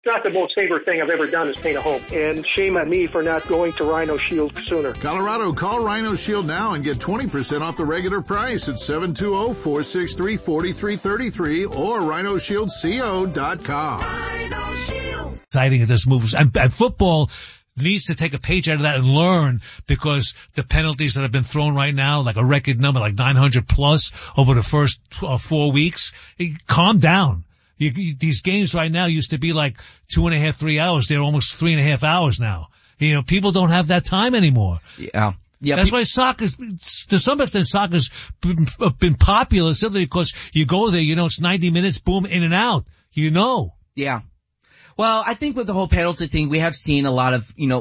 not the most favorite thing I've ever done is paint a home. And shame on me for not going to Rhino Shield sooner. Colorado, call Rhino Shield now and get 20% off the regular price at 720-463-4333 or rhinoshieldco.com. Rhino Shield. Exciting at this move. And football needs to take a page out of that and learn, because the penalties that have been thrown right now, like a record number, like 900 plus over the first 4 weeks. Calm down. These games right now used to be like 2.5, 3 hours. They're almost 3.5 hours now. You know, people don't have that time anymore. Yeah. That's why soccer's, to some extent, soccer's been popular simply because you go there, you know, it's 90 minutes, boom, in and out. You know. Yeah. Well, I think with the whole penalty thing, we have seen a lot of, you know,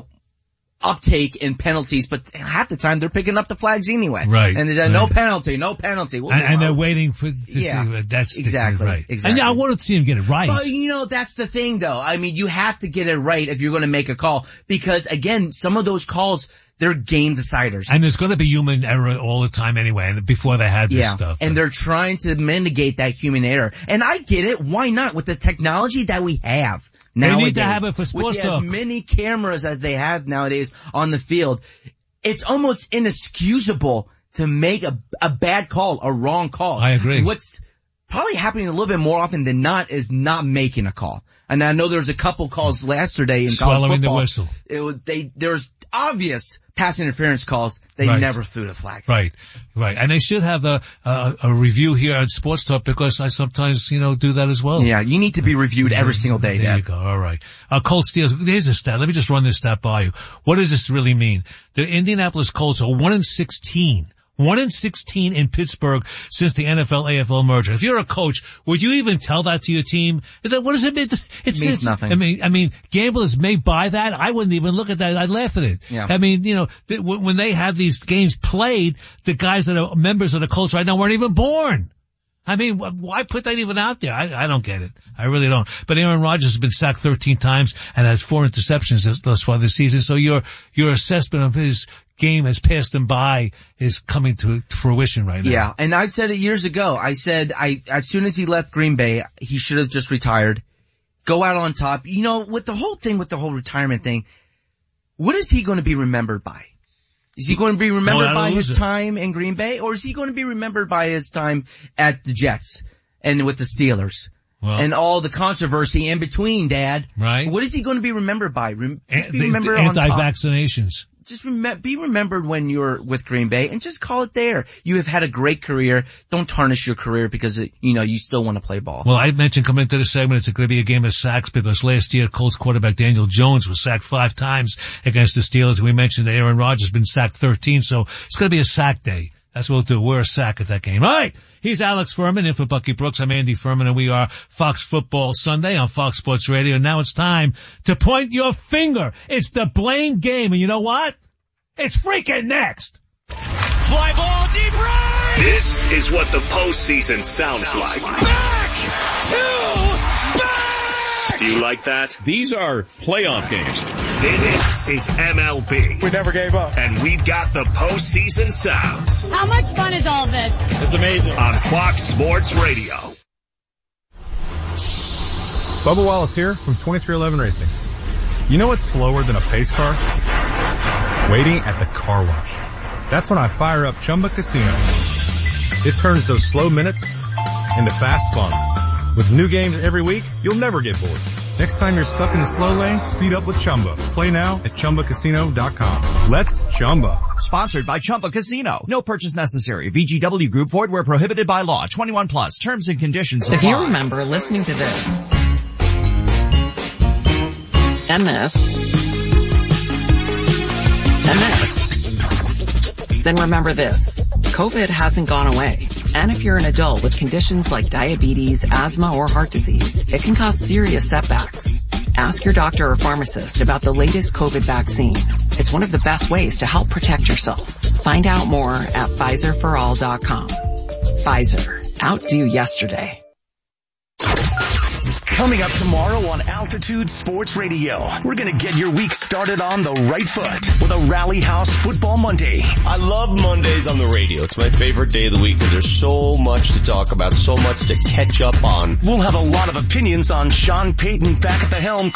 uptake in penalties, but half the time they're picking up the flags anyway. Right. And they're no penalty. And they're waiting for see that's exactly right. Exactly. And I want to see him get it right. Well, you know, that's the thing though. I mean, you have to get it right if you're going to make a call, because again, some of those calls, they're game deciders. And there's going to be human error all the time anyway, and before they had this stuff. And they're trying to mitigate that human error. And I get it. Why not? With the technology that we have nowadays. They need to have it for sports talk. With as many cameras as they have nowadays on the field, it's almost inexcusable to make a bad call, a wrong call. I agree. What's probably happening a little bit more often than not is not making a call. And I know there's a couple calls yesterday in college football. Swallowing the whistle. There's obvious pass interference calls. They never threw the flag. Right. And they should have a review here at Sports Talk, because I sometimes, you know, do that as well. Yeah, you need to be reviewed every single day, Dad. There you go. All right. Colts Steelers. Here's a stat. Let me just run this stat by you. What does this really mean? The Indianapolis Colts are 1-16. 1-16 in Pittsburgh since the NFL-AFL merger. If you're a coach, would you even tell that to your team? What does it mean? It means nothing. I mean, gamblers may buy that. I wouldn't even look at that. I'd laugh at it. Yeah. I mean, you know, when they have these games played, the guys that are members of the Colts right now weren't even born. I mean, why put that even out there? I don't get it. I really don't. But Aaron Rodgers has been sacked 13 times and has 4 interceptions thus far this season. So your assessment of his game has passed him by is coming to fruition right now. Yeah. And I've said it years ago. I said, as soon as he left Green Bay, he should have just retired. Go out on top. You know, with the whole retirement thing, what is he going to be remembered by? Is he going to be remembered by his time in Green Bay, or is he going to be remembered by his time at the Jets and with the Steelers? Well, and all the controversy in between, Dad. Right. What is he going to be remembered by? Just be remembered on top. Anti-vaccinations. Just be remembered when you're with Green Bay, and just call it there. You have had a great career. Don't tarnish your career because, you know, you still want to play ball. Well, I mentioned coming into the segment, it's going to be a game of sacks, because last year Colts quarterback Daniel Jones was sacked 5 times against the Steelers. And we mentioned that Aaron Rodgers has been sacked 13, so it's going to be a sack day. That's what we'll do. We're a sack at that game. All right. He's Alex Furman in for Bucky Brooks. I'm Andy Furman, and we are Fox Football Sunday on Fox Sports Radio. Now it's time to point your finger. It's the blame game. And you know what? It's freaking next. Fly ball deep right. This is what the postseason sounds like. Back to back. Do you like that? These are playoff games. This is MLB. We never gave up. And we've got the postseason sounds. How much fun is all this? It's amazing. On Fox Sports Radio. Bubba Wallace here from 2311 Racing. You know what's slower than a pace car? Waiting at the car wash. That's when I fire up Chumba Casino. It turns those slow minutes into fast fun. With new games every week, you'll never get bored. Next time you're stuck in the slow lane, speed up with Chumba. Play now at ChumbaCasino.com. Let's Chumba. Sponsored by Chumba Casino. No purchase necessary. VGW Group. Void where prohibited by law. 21 plus. Terms and conditions apply. If you remember listening to this, MS, then remember this. COVID hasn't gone away. And if you're an adult with conditions like diabetes, asthma, or heart disease, it can cause serious setbacks. Ask your doctor or pharmacist about the latest COVID vaccine. It's one of the best ways to help protect yourself. Find out more at PfizerForAll.com. Pfizer. Outdo yesterday. Coming up tomorrow on Altitude Sports Radio, we're going to get your week started on the right foot with a Rally House Football Monday. I love Mondays on the radio. It's my favorite day of the week because there's so much to talk about, so much to catch up on. We'll have a lot of opinions on Sean Payton back at the helm.